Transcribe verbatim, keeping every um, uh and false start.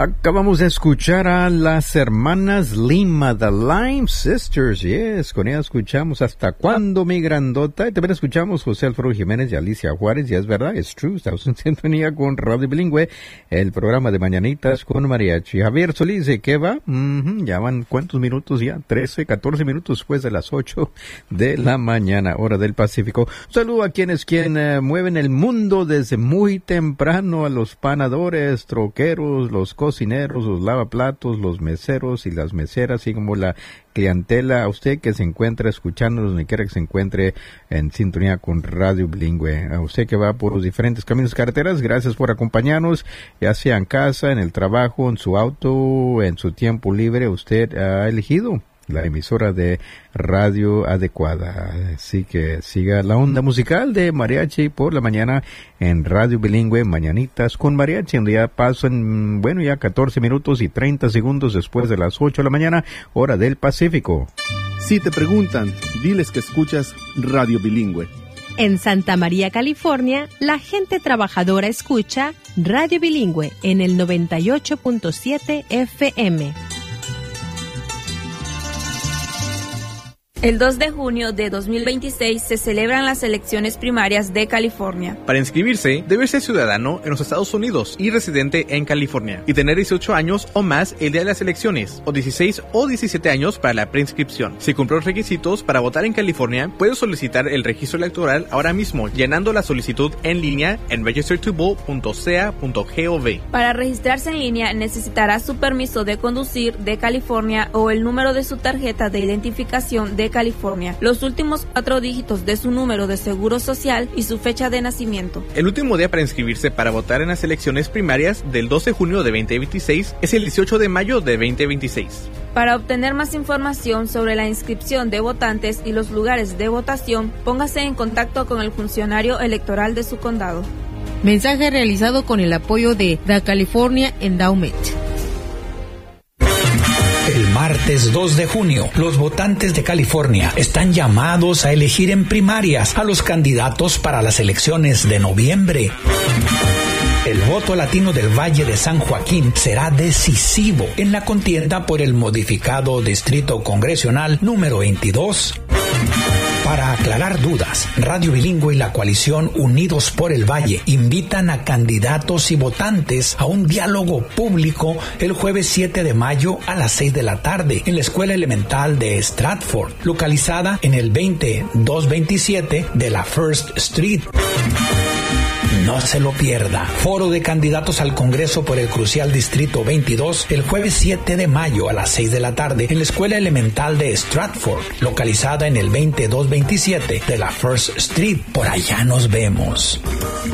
Acabamos de escuchar a las hermanas Lima, The Lime Sisters, yes, con ella escuchamos Hasta Cuándo Mi Grandota, y también escuchamos José Alfredo Jiménez y Alicia Juárez, y es verdad, es true, estamos en sintonía con Radio Bilingüe, el programa de Mañanitas con Mariachi. Javier Solís, ¿de qué va? Mm-hmm, ya van, ¿cuántos minutos ya? trece, catorce minutos después de las ocho de la mañana, hora del Pacífico. Un saludo a quienes quien uh, mueven el mundo desde muy temprano, a los panadores, troqueros, los cocineros, los lavaplatos, los meseros y las meseras, así como la clientela, a usted que se encuentra escuchándonos donde quiera que se encuentre en sintonía con Radio Bilingüe, a usted que va por los diferentes caminos y carreteras, gracias por acompañarnos, ya sea en casa, en el trabajo, en su auto, en su tiempo libre, usted ha elegido la emisora de radio adecuada. Así que siga la onda musical de Mariachi por la mañana en Radio Bilingüe, Mañanitas con Mariachi, donde ya pasan, bueno, ya catorce minutos y treinta segundos después de las ocho de la mañana, hora del Pacífico. Si te preguntan, diles que escuchas Radio Bilingüe. En Santa María, California, la gente trabajadora escucha Radio Bilingüe en el noventa y ocho punto siete F M. El dos de junio de dos mil veintiséis se celebran las elecciones primarias de California. Para inscribirse, debe ser ciudadano en los Estados Unidos y residente en California, y tener dieciocho años o más el día de las elecciones, o dieciséis o diecisiete años para la preinscripción. Si cumplió los requisitos para votar en California, puede solicitar el registro electoral ahora mismo, llenando la solicitud en línea en register to vote punto c a punto gov. Para registrarse en línea, necesitará su permiso de conducir de California o el número de su tarjeta de identificación de California, los últimos cuatro dígitos de su número de seguro social y su fecha de nacimiento. El último día para inscribirse para votar en las elecciones primarias del dos de junio de veinte veintiséis es el dieciocho de mayo de veinte veintiséis. Para obtener más información sobre la inscripción de votantes y los lugares de votación, póngase en contacto con el funcionario electoral de su condado. Mensaje realizado con el apoyo de The California Endowment. El martes dos de junio, los votantes de California están llamados a elegir en primarias a los candidatos para las elecciones de noviembre. El voto latino del Valle de San Joaquín será decisivo en la contienda por el modificado Distrito Congresional número veintidós. Para aclarar dudas, Radio Bilingüe y la coalición Unidos por el Valle invitan a candidatos y votantes a un diálogo público el jueves siete de mayo a las seis de la tarde en la Escuela Elemental de Stratford, localizada en el veinte doscientos veintisiete de la First Street. No se lo pierda. Foro de candidatos al Congreso por el crucial Distrito veintidós el jueves siete de mayo a las seis de la tarde en la Escuela Elemental de Stratford, localizada en el veinte doscientos veintisiete de la First Street. Por allá nos vemos.